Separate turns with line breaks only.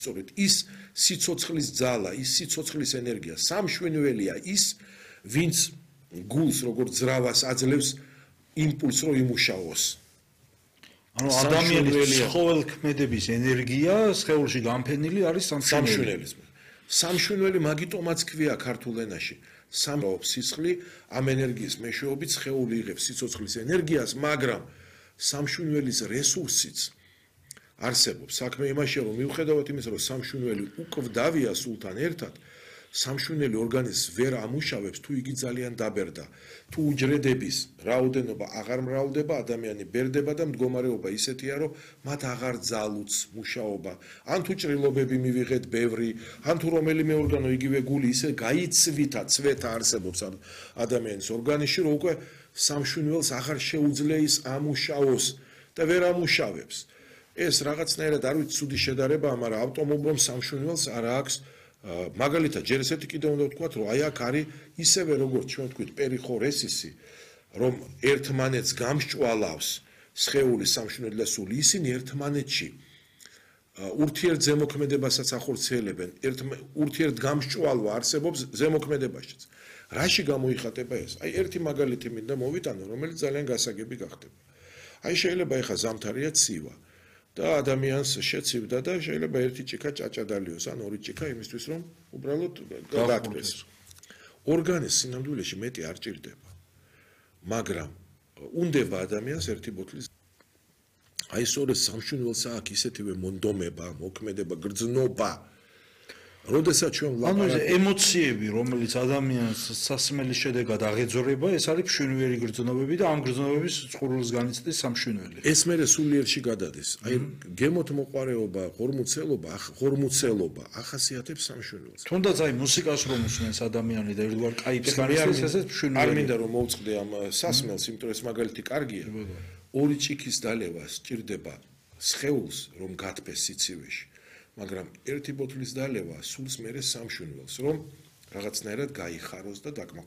სწორედ ის სიცოცხლის ძალა, ის სიცოცხლის ენერგია, სამშვენველია ის, ვინც გულს როგორც ძრავას აძლევს იმპულსს რომ იმუშაოს.
ანუ ადამიანის ცხოველქმედების ენერგია სხეულში განფენილი არის
სამშვენელიზმი. სამშვენელი მაგიტომაც ქვია ქართულ ენაში. სამშვენელი სისხლი ამ ენერგიის მეშვეობით სხეული იღებს სიცოცხლის ენერგიას, მაგრამ სამშვენელის რესურსიც არსებობს. საქმე იმაშია, რომ მიუხედავად იმისა, რომ სამშვენელი უკვდავია სულთან ერთად, სამშვენელი ორგანიზმს ვერ ამუშავებს, თუ იგი ძალიან დაბერდა. თუ უჯრედების რაოდენობა აღარ მრავლდება, ადამიანი ბერდება და მდგომარეობა ისეთია, რომ მათ აღარ ძალუც მუშაობა. ან თუ ჭრილობები მივიღეთ ბევრი, ან თუ რომელიმე ორგანო იგივე გული ისე გაიცვითა, ცვეთა არსებობს ადამიანის ორგანიზმში, რომ უკვე სამშვენელს აღარ შეუძლია ის ამუშაოს და ვერ ამუშავებს. ეს რაღაცნაირად არ ვიცი ცუდი შედარებაა, მაგრამ ავტომობილს სამშვენელს არ აქვს. მაგალითად, ჯერ ესეთი კიდევ უნდა ვთქვათ, რომ აი აქ არის ისევე როგორც ჩვენ ვთქვით პერიხორესისი, რომ ერთმანეთს გამსჭვალავს სხეული, სამშვენელი და სული, ისინი ერთმანეთში ურთიერთზემოქმედებასაც ახორციელებენ, ურთიერთგამსჭვალვა არსებობს ზემოქმედებაშიც. რაში გამოიხატება ეს? აი ერთი მაგალითი მინდა მოვიტანო, რომელიც ძალიან გასაგები გახდება. აი შეიძლება ეხა ზამთარია ცივა და ადამიანს შეცივდა და შეიძლება ერთი ჭიქა ჭაჭადალიოს, ან ორი ჭიქა იმისთვის, რომ უბრალოდ გადააკეთოს. ორგანიზმს სინამდვილეში მეტი არ ჭირდება. მაგრამ უნდება ადამიანს ერთი ბოთლის. აი სწორედ სამშვენელს აქვს ისეთივე მონდომება, მოქმედება, გრძნობა. როდესაც ჩვენ
ლაპარაკობთ, ემოციები, რომელიც ადამიანს სასმელის შედეგად აღეძრება, ეს არის მშვენიერი გრძნობები და ამ გრძნობების წყურვილს განიცდის სამშვენელი.
ეს მერე სულიერში გადადის. აი გემოთ მოყარეობა, ხორმუცელობა ახასიათებს სამშვენელს.
თუნდაც აი მუსიკას რომ უსმენს ადამიანი და ერთგვარ კაიფს განიცდის, ესეც მშვენიერი.
არ მინდა რომ მოვწყდე ამ სასმელს, იმიტომ რომ ეს მაგალითი კარგია. ორი ჭიქის დალევა სჭირდება სხეულს, რომ გათბეს სიცივეში. მაგრამ ერთი ბოთლის დალევა სულს მერე სამშვენელს, რომ რაღაცნაირად გაიხაროს და დაკმაყოფილოს.